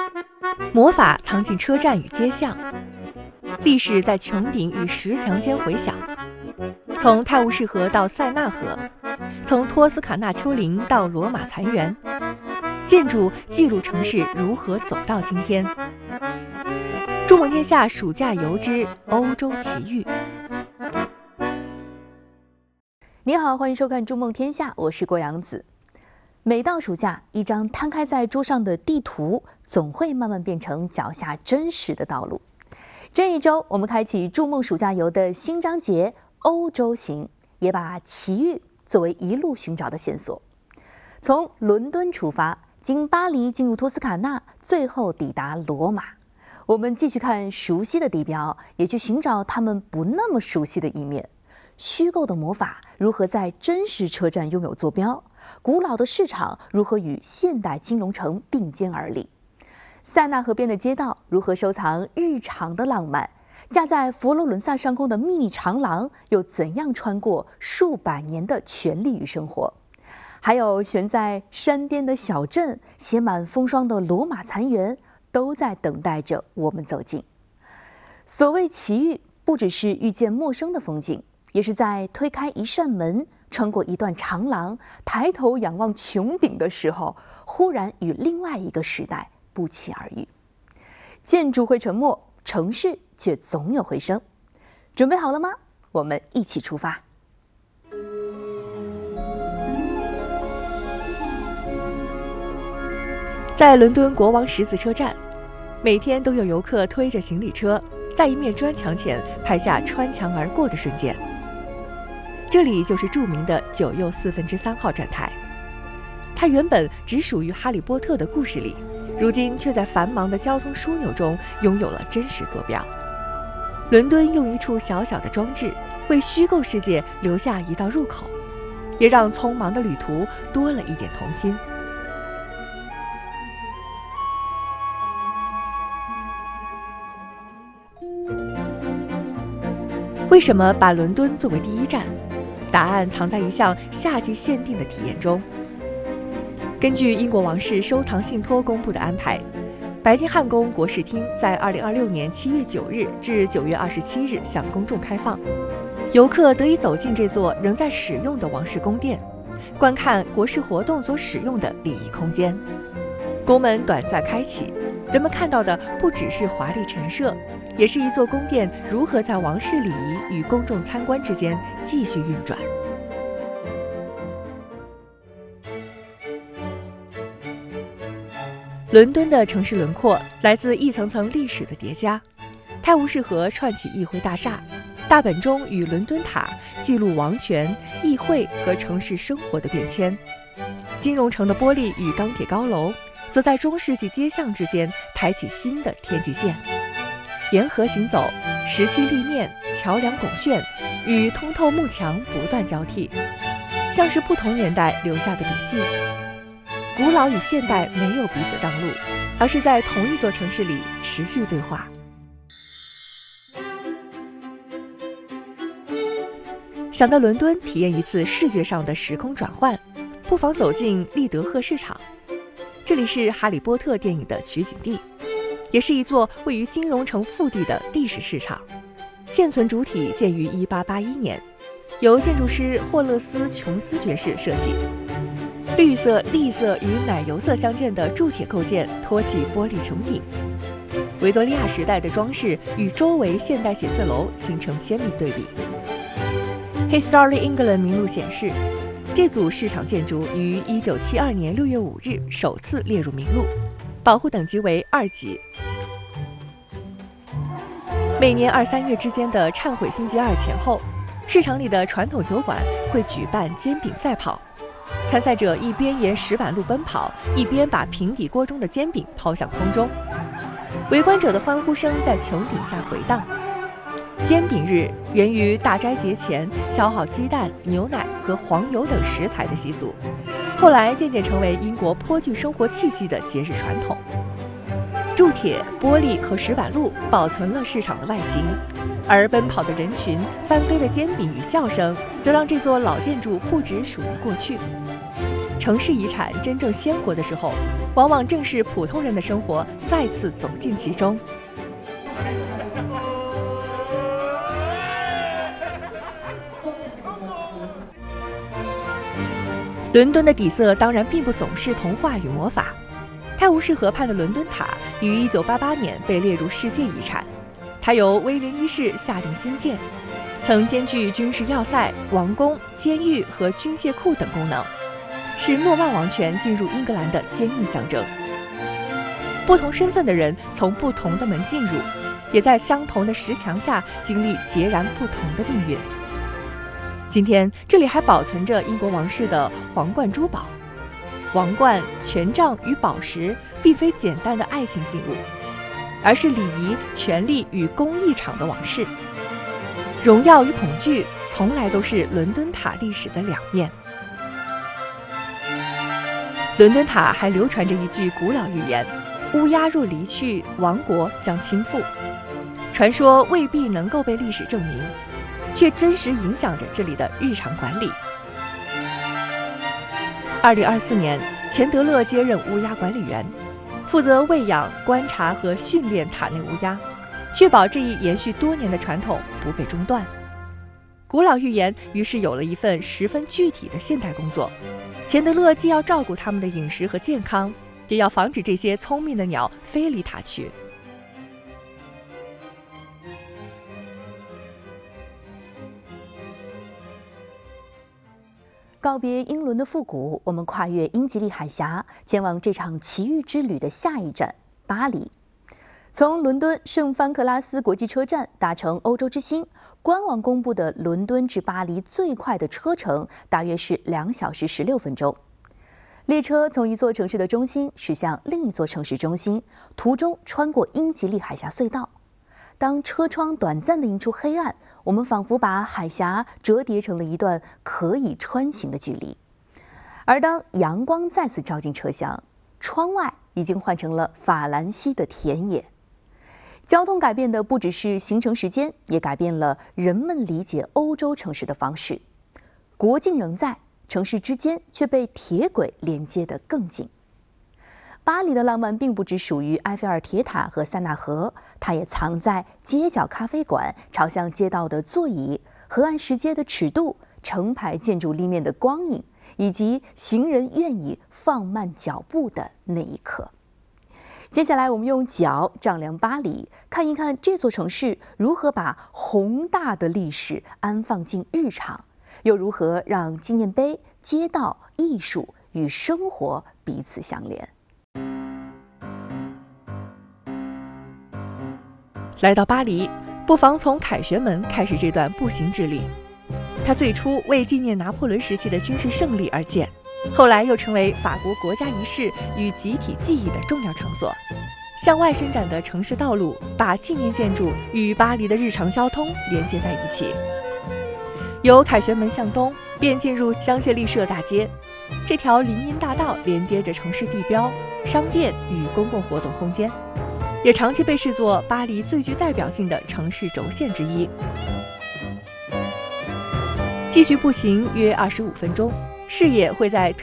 魔法藏进车站与街巷，历史在穹顶与石墙间回响。从泰晤士河到塞纳河，从托斯卡纳丘陵到罗马残垣，建筑记录城市如何走到今天。筑梦天下暑假游之欧洲奇遇。 你好，欢迎收看《筑梦天下》，我是郭阳子。每到暑假，一张摊开在桌上的地图总会慢慢变成脚下真实的道路。这一周，我们开启筑梦暑假游的新章节——欧洲行，也把奇遇作为一路寻找的线索。从伦敦出发，经巴黎进入托斯卡纳，最后抵达罗马。我们继续看熟悉的地标，也去寻找他们不那么熟悉的一面。虚构的魔法如何在真实车站拥有坐标？古老的市场如何与现代金融城并肩而立？塞纳河边的街道如何收藏日常的浪漫？架在佛罗伦萨上空的秘密长廊又怎样穿过数百年的权力与生活？还有悬在山巅的小镇，写满风霜的罗马残垣，都在等待着我们走进。所谓奇遇，不只是遇见陌生的风景，也是在推开一扇门，穿过一段长廊，抬头仰望穹顶的时候，忽然与另外一个时代不期而遇。建筑会沉没，城市却总有回声。准备好了吗？我们一起出发。 在伦敦国王十字车站，每天都有游客推着行李车，在一面砖墙前拍下穿墙而过的瞬间。这里就是著名的9又3/4号站台，它原本只属于哈利波特的故事里，如今却在繁忙的交通枢纽中拥有了真实坐标。伦敦用一处小小的装置，为虚构世界留下一道入口，也让匆忙的旅途多了一点童心。为什么把伦敦作为第一站？答案藏在一项夏季限定的体验中。根据英国王室收藏信托公布的安排，白金汉宫国事厅在2026年7月9日至9月27日向公众开放，游客得以走进这座仍在使用的王室宫殿，观看国事活动所使用的礼仪空间。宫门短暂开启，人们看到的不只是华丽陈设，也是一座宫殿如何在王室礼仪与公众参观之间继续运转。伦敦的城市轮廓来自一层层历史的叠加，泰晤士河串起议会大厦，大本钟与伦敦塔记录王权、议会和城市生活的变迁。金融城的玻璃与钢铁高楼则在中世纪街巷之间抬起新的天际线。沿河行走，石砌立面、桥梁拱券与通透幕墙不断交替，像是不同年代留下的笔记。古老与现代没有彼此挡路，而是在同一座城市里持续对话。想到伦敦体验一次世界上的时空转换，不妨走进利德赫市场。这里是哈利波特电影的取景地，也是一座位于金融城腹地的历史市场。现存主体建于1881年，由建筑师霍勒斯·琼斯爵士设计。绿色、栗色与奶油色相间的铸铁构件托起玻璃穹顶，维多利亚时代的装饰与周围现代写字楼形成鲜明对比。Historic England 名录显示，这组市场建筑于1972年6月5日首次列入名录，保护等级为2级。每年2、3月之间的忏悔星期二前后，市场里的传统酒馆会举办煎饼赛跑，参赛者一边沿石板路奔跑，一边把平底锅中的煎饼抛向空中，围观者的欢呼声在穹顶下回荡。煎饼日源于大斋节前消耗鸡蛋、牛奶和黄油等食材的习俗，后来渐渐成为英国颇具生活气息的节日传统。铸铁、玻璃和石板路保存了市场的外形，而奔跑的人群、翻飞的煎饼与笑声，则让这座老建筑不只属于过去。 城市遗产真正鲜活的时候，往往正是普通人的生活再次走进其中。伦敦的底色当然并不总是童话与魔法。泰晤士河畔的伦敦塔于1988年被列入世界遗产，它由威廉一世下令兴建，曾兼具军事要塞、王宫、监狱和军械库等功能，是诺曼王权进入英格兰的坚硬象征。不同身份的人从不同的门进入，也在相同的石墙下经历截然不同的命运。今天，这里还保存着英国王室的皇冠珠宝。王冠、权杖与宝石并非简单的爱情信物，而是礼仪、权力与公益场的往事。荣耀与恐惧从来都是伦敦塔历史的两面。伦敦塔还流传着一句古老寓言：乌鸦若离去，王国将倾覆。传说未必能够被历史证明，却真实影响着这里的日常管理。2024年，钱德勒接任乌鸦管理员，负责喂养、观察和训练塔内乌鸦，确保这一延续多年的传统不被中断。古老寓言于是有了一份十分具体的现代工作。钱德勒既要照顾它们的饮食和健康，也要防止这些聪明的鸟飞离塔区。 告别英伦的复古，我们跨越英吉利海峡，前往这场奇遇之旅的下一站——巴黎。从伦敦圣范克拉斯国际车站搭乘欧洲之星，官网公布的伦敦至巴黎最快的车程大约是2小时16分钟。列车从一座城市的中心驶向另一座城市中心，途中穿过英吉利海峡隧道。当车窗短暂地映出黑暗，我们仿佛把海峡折叠成了一段可以穿行的距离。而当阳光再次照进车厢，窗外已经换成了法兰西的田野。交通改变的不只是行程时间，也改变了人们理解欧洲城市的方式。国境仍在，城市之间却被铁轨连接得更紧。巴黎的浪漫并不只属于埃菲尔铁塔和塞纳河，它也藏在街角咖啡馆、朝向街道的座椅、河岸石阶的尺度、成排建筑立面的光影，以及行人愿意放慢脚步的那一刻。接下来，我们用脚丈量巴黎，看一看这座城市如何把宏大的历史安放进日常，又如何让纪念碑、街道、艺术与生活彼此相连。 来到巴黎，不妨从凯旋门开始这段步行之旅。它最初为纪念拿破仑时期的军事胜利而建，后来又成为法国国家仪式与集体记忆的重要场所。向外伸展的城市道路把纪念建筑与巴黎的日常交通连接在一起。由凯旋门向东，便进入香榭丽舍大街。这条林荫大道连接着城市地标、商店与公共活动空间，也长期被视作巴黎最具代表性的城市轴线之一。继续步行约25分钟，视野会在